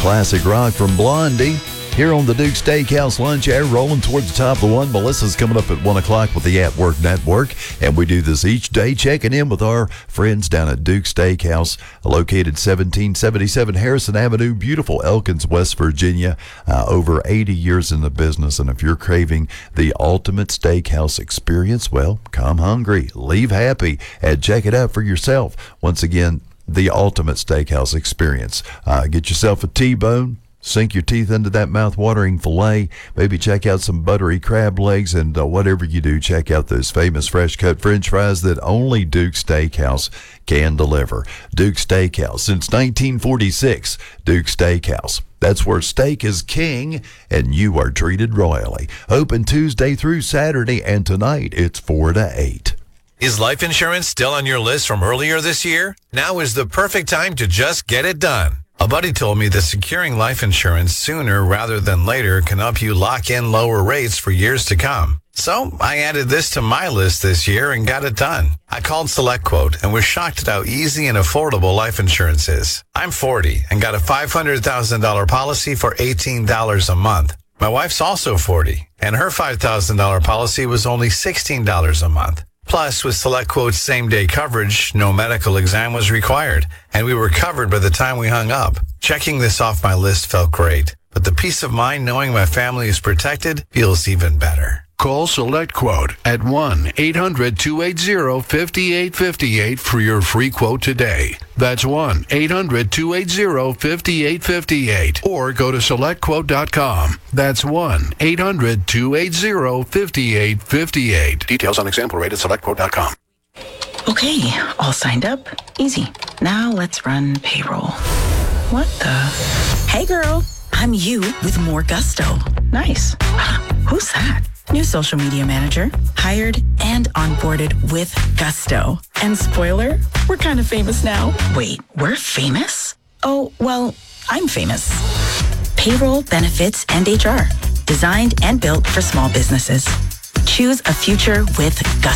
classic rock from Blondie. Here on the Duke Steakhouse Lunch Hour, rolling towards the top of the one. Melissa's coming up at 1 o'clock with the At Work Network, and we do this each day, checking in with our friends down at Duke Steakhouse, located 1777 Harrison Avenue, beautiful Elkins, West Virginia. Over 80 years in the business, and if you're craving the ultimate steakhouse experience, well, come hungry, leave happy, and check it out for yourself. Once again, the ultimate steakhouse experience. Get yourself a T-bone. Sink your teeth into that mouth-watering filet. Maybe check out some buttery crab legs, and whatever you do, check out those famous fresh-cut French fries that only Duke Steakhouse can deliver. Duke Steakhouse, since 1946, Duke Steakhouse. That's where steak is king, and you are treated royally. Open Tuesday through Saturday, and tonight it's 4 to 8. Is life insurance still on your list from earlier this year? Now is the perfect time to just get it done. A buddy told me that securing life insurance sooner rather than later can help you lock in lower rates for years to come. So I added this to my list this year and got it done. I called SelectQuote and was shocked at how easy and affordable life insurance is. I'm 40 and got a $500,000 policy for $18 a month. My wife's also 40 and her $5,000 policy was only $16 a month. Plus, with SelectQuote's same-day coverage, no medical exam was required, and we were covered by the time we hung up. Checking this off my list felt great, but the peace of mind knowing my family is protected feels even better. Call SelectQuote at 1-800-280-5858 for your free quote today. That's 1-800-280-5858. Or go to SelectQuote.com. That's 1-800-280-5858. Details on example rate at SelectQuote.com. Okay, all signed up. Easy. Now let's run payroll. What the? Hey girl, I'm you with more gusto. Nice. Who's that? New social media manager, hired and onboarded with gusto. And spoiler, we're kind of famous now. Wait, we're famous? Oh, well, I'm famous. Payroll, benefits, and HR. Designed and built for small businesses. Choose a future with gusto.